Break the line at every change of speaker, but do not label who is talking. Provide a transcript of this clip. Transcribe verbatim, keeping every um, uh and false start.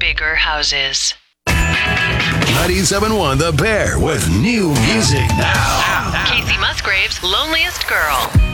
bigger houses.
ninety-seven point one The Bear with new music now.
Casey Musgrave's Loneliest Girl.